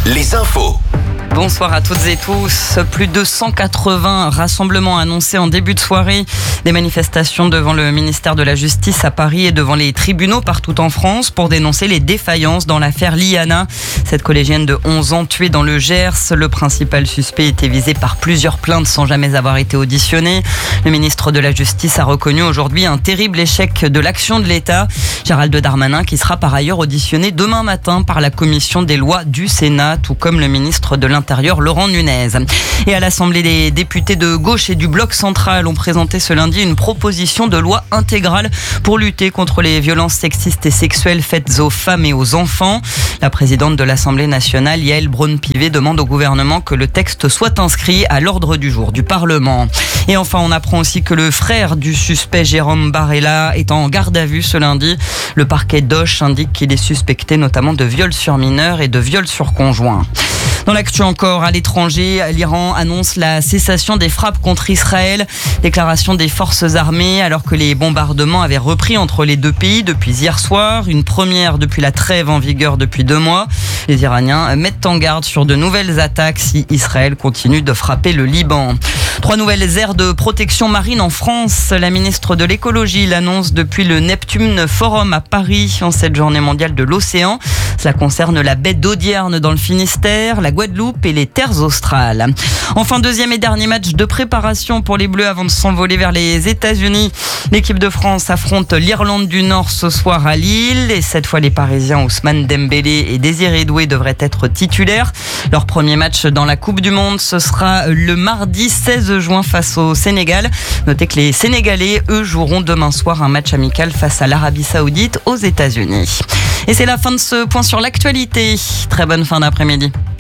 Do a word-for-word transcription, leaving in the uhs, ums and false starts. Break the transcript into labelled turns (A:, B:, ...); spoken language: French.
A: les infos.
B: Bonsoir à toutes et tous. Plus de cent quatre-vingts rassemblements annoncés en début de soirée. Des manifestations devant le ministère de la Justice à Paris et devant les tribunaux partout en France pour dénoncer les défaillances dans l'affaire Liana. Cette collégienne de onze ans tuée dans le Gers. Le principal suspect était visé par plusieurs plaintes sans jamais avoir été auditionné. Le ministre de la Justice a reconnu aujourd'hui un terrible échec de l'action de l'État. Gérald Darmanin qui sera par ailleurs auditionné demain matin par la commission des lois du Sénat, tout comme le ministre de l'Intérieur Laurent Nunez. Et à l'Assemblée, les députés de gauche et du bloc central ont présenté ce lundi une proposition de loi intégrale pour lutter contre les violences sexistes et sexuelles faites aux femmes et aux enfants. La présidente de l'Assemblée nationale, Yaël Braun-Pivet, demande au gouvernement que le texte soit inscrit à l'ordre du jour du Parlement. Et enfin, on apprend aussi que le frère du suspect Jérôme Barella est en garde à vue ce lundi. Le parquet d'Auch indique qu'il est suspecté notamment de viol sur mineur et de viol sur conjoint. Dans l'actu encore, à l'étranger, l'Iran annonce la cessation des frappes contre Israël. Déclaration des forces armées alors que les bombardements avaient repris entre les deux pays depuis hier soir. Une première depuis la trêve en vigueur depuis deux mois. Les Iraniens mettent en garde sur de nouvelles attaques si Israël continue de frapper le Liban. Trois nouvelles aires de protection marine en France. La ministre de l'écologie l'annonce depuis le Neptune Forum à Paris en cette journée mondiale de l'océan. Cela concerne la baie d'Audierne dans le Finistère, la Guadeloupe et les terres australes. Enfin, deuxième et dernier match de préparation pour les Bleus avant de s'envoler vers les États-Unis. L'équipe de France affronte l'Irlande du Nord ce soir à Lille. Et cette fois, les Parisiens Ousmane Dembélé et Désiré Doué devraient être titulaires. Leur premier match dans la Coupe du Monde, ce sera le mardi seize juin face au Sénégal. Notez que les Sénégalais, eux, joueront demain soir un match amical face à l'Arabie Saoudite aux États-Unis. Et c'est la fin de ce point sur l'actualité. Très bonne fin d'après-midi.